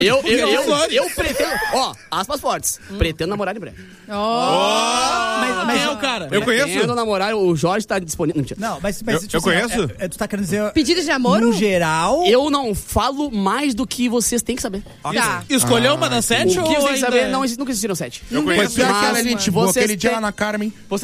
Eu pretendo... Ó, aspas fortes. Pretendo namorar em breve. Mas quem é o cara? Eu conheço. Pretendo namorar, o Jorge tá disponível. Mentira. Não, mas tipo eu assim, conheço. Tu tá querendo dizer... Pedido de namoro? No geral... Eu não falo mais do que vocês têm que saber. Tá. Escolheu uma das 7 O ou que vocês têm que ainda... saber, não, nunca existiram 7. Eu Foi conheço. pior que aquela Mas, gente boa, vocês aquele dia têm- lá na Carmen. Você...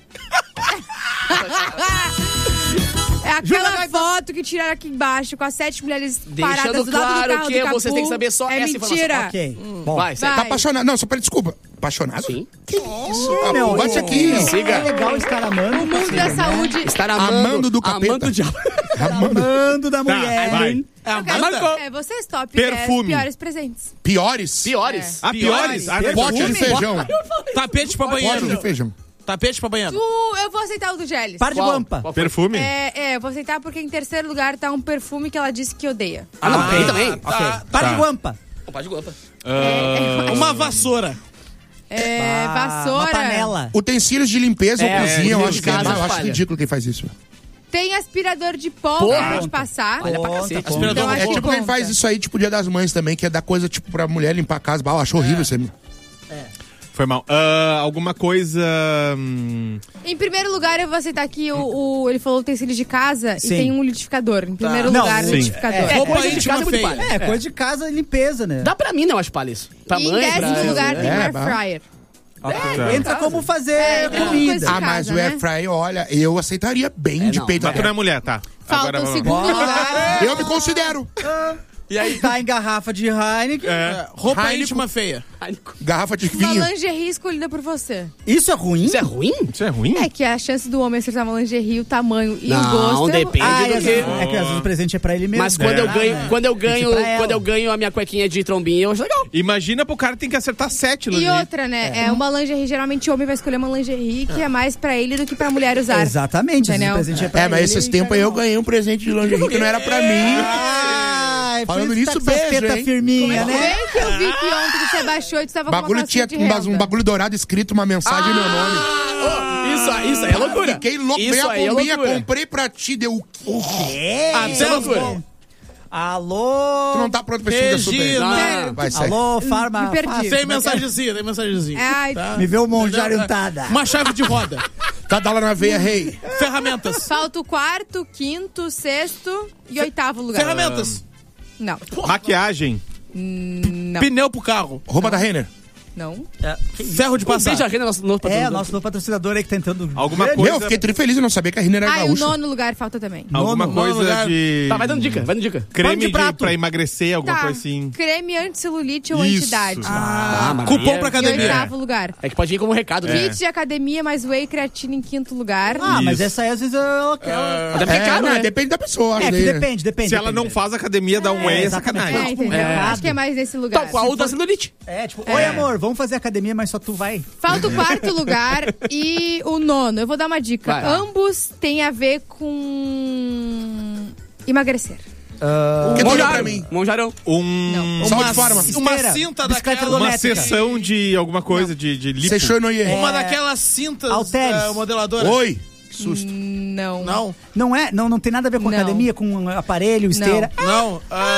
É aquela foto que tiraram aqui embaixo com as 7 mulheres paradas Deixando do lado do claro carro que do Capu. vocês têm que saber só é essa mentira. informação. Ok. Bom, Vai, segue. Tá apaixonado. Não, só pra desculpa. Apaixonado? Sim. Que isso? meu, Bate aqui. Siga. é legal estar amando. O mundo da saúde... Estar Amando do capeta. Amando o diabo. Amando da mulher. vai. É vocês, top Perfume. 10 piores presentes. Piores? Piores. Ah, piores? Ah, não. Pote de feijão. Tapete pra Pote de banheiro. feijão. Tapete pra banheiro. Eu vou aceitar o do Geles. Par de Qual? guampa. Qual foi? Perfume? Eu vou aceitar porque em terceiro lugar tá um perfume que ela disse que odeia. Ah, não, tem também. Ok. Par de guampa. Opa, de guampa. Uma vassoura. Vassoura. Uma panela. Utensílios de limpeza ou cozinha, eu acho que casa eu acho espalha. ridículo quem faz isso. Tem aspirador de pó Porra. pra gente passar. Olha pra cacete. Aspirador Então, de acho É que tipo quem conta. faz isso aí, tipo Dia das Mães também, que é dar coisa, tipo, pra mulher limpar a casa. Eu acho horrível isso aí. Foi mal. Alguma coisa... Em primeiro lugar, eu vou aceitar que ele falou utensílios de casa Sim. e tem um liquidificador. Em primeiro Não, lugar, sim. liquidificador. Roupa coisa de íntima casa é muito feia. palha. Coisa de casa e limpeza, né? Dá pra mim, não, eu acho palha isso. Pra E em mãe, pra... décimo lugar tem É, um air bah. fryer. Ok. Entra como fazer coisa comida. de Ah, mas casa, o air né? fryer, olha, eu aceitaria bem de não. peito. Mas tu não é mulher, tá. Falta Agora o vamos- segundo lugar. Eu me considero. E aí tá em garrafa de Heineken. Roupa Heineken. íntima feia. Garrafa de Uma vinho. lingerie escolhida por você. Isso é ruim? Isso é ruim? Isso é ruim? É que a chance do homem acertar uma lingerie, o tamanho e o Não, gosto... depende. Ah, do às que- vezes- é que às vezes o presente é pra ele mesmo. Mas quando eu ganho, né? quando eu ganho, Tem que ser pra ela. quando eu ganho a minha cuequinha de trombinha, eu acho legal. Imagina pro cara tem que acertar 7 E outra, né? É uma lingerie, geralmente o homem vai escolher uma lingerie que é mais pra ele do que pra mulher usar. Exatamente, às vezes Entendeu? o presente é pra ele. É, mas esses tempos aí eu ganhei um presente de lingerie que não era pra mim. Ai, Falando por isso nisso, tá com essa beijo, teta hein? firminha, né? Bem que eu vi que ontem que você abaixou e tu tava com uma Bagulho calcinha tinha de renda. um bagulho dourado escrito, uma mensagem e meu nome. Isso aí é loucura. Fiquei louco, Isso bem a aí é bombinha, loucura. comprei pra ti, deu o quê? Isso é loucura. Alô? Tu não tá pronto pra esse filme da super. Regina. Vai, segue. Alô, farma. Me perdi. fácil. Tem mensagenzinha, tem mensagenzinha. Ai, Me vê o monjário untada. Uma chave de roda. Tá dando na veia, rei. Ferramentas. falta o quarto, quinto, sexto e oitavo lugar. Ferramentas. Não, Maquiagem. não, Pneu pro carro. Roupa da Renner. não. Ferro de passar. Beija Renda, nosso É, patrocinador. nosso novo patrocinador aí que tá tentando... Alguma Meu, coisa... fiquei trifeliz, eu não sabia que a Renner era Ah, e o gaúcha. nono lugar falta também. Alguma Nono coisa lugar. de... Tá, vai dando dica, vai dando dica. Creme Pano de prato. pra emagrecer, alguma Tá, coisa assim. creme anti-celulite ou Isso. anti-idade. Mas Cupom aí pra Em academia. oitavo lugar. É que pode ir como recado, né? Kit de academia mais whey creatina em quinto lugar. Ah, mas Isso. essa aí às vezes ela... Até porque é caro, não, né? depende da pessoa. É, acho que daí, né? depende. Se ela não faz academia, dá um é exatamente. sacanagem. Entendeu? Acho que é mais nesse lugar. Tal qual o da celulite. É, tipo, oi amor, vamos fazer academia, mas só tu vai. Falta o quarto lugar e o nono. Eu vou dar uma dica. Vai. Ambos têm a ver com emagrecer. O que tu olhou pra mim? Monjarão. Saúde de forma. Uma Esteira, cinta bicicleta daquela. Uma elétrica. sessão de alguma coisa, de lipo. Você não ia. Uma daquelas cintas Halteres. modeladoras. Oi. Que susto. Não. Não, Não tem nada a ver com Não. academia, com aparelho, esteira. não.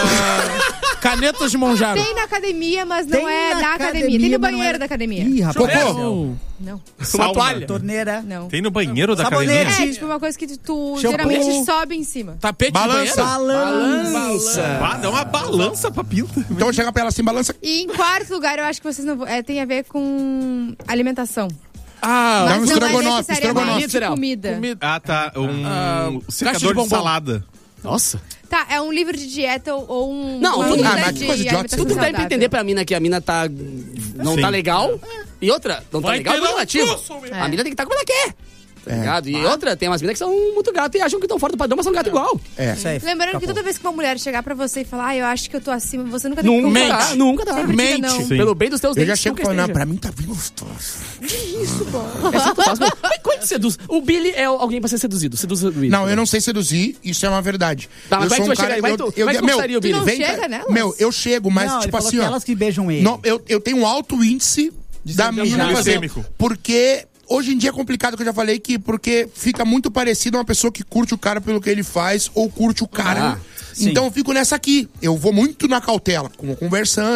Canetas de monjaro. Tem na academia, mas não Tem é na da academia. Tem no mas não banheiro é- da academia. Ih, rapaz. Cocô. Não. Uma toalha. Torneira. Não. Tem no banheiro da Sabonete. academia? É, tipo uma coisa que tu Shampoo. geralmente sobe em cima. Tapete Balança. de banheiro. Balança. Dá uma balança pra pinta. Então chega pra ela assim, balança. E em quarto lugar, eu acho que vocês não vão. Tem a ver com alimentação. Dá Mas um não é estrogonofe, necessariamente estrogonofe. comida. Ah, tá. Um caixa de secador de bombom. salada. Nossa. Tá, é um livro de dieta ou um. Não, uma tudo- guia mas que de coisa idiota. alimentação Tudo dá pra saudável. entender pra mina que a mina tá... Não Sim. tá legal. E outra, não tá Vai legal ter porque um relativo. curso, meu. A mina tem que estar como ela quer. Tá ligado? E outra, tem umas minas que são muito gatas e acham que estão fora do padrão, mas são gato igual. É. Isso aí. Lembrando que Acabou. toda vez que uma mulher chegar pra você e falar, eu acho que eu tô acima, você nunca tem que Nunca concordar. dá, nunca dá. Sempre diga Mente. não. Sim. Pelo bem dos teus Eu já dentes, chego nunca falando, esteja. pra mim tá bem gostoso. É assim que tu faz, meu. Mas quando tu seduz? O Billy é alguém pra ser seduzido. Seduz o Billy. Não, eu não sei seduzir, isso é uma verdade. Tá, mas eu vai sou que um tu vai cara... chegar, vai tu- vai que tu gostaria, o Billy? Tu não vem chega cá. nelas? Meu, eu chego, mas Não, ele tipo falou assim, que ó... elas que beijam ele. Não, eu tenho um alto índice da mina fazer. glicêmico. Porque hoje em dia é complicado, que eu já falei, porque fica muito parecido uma pessoa que curte o cara pelo que ele faz ou curte o cara. sim. Então eu fico nessa aqui. Eu vou muito na cautela, conversando.